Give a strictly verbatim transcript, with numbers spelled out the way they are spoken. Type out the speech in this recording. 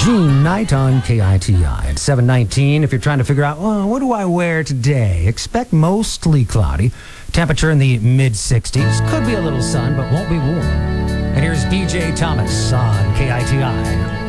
Gene Knight on K I T I at seven nineteen. If you're trying to figure out, oh, what do I wear today? Expect mostly cloudy. Temperature in the mid sixties. Could be a little sun, but won't be warm. And here's D J Thomas on K I T I.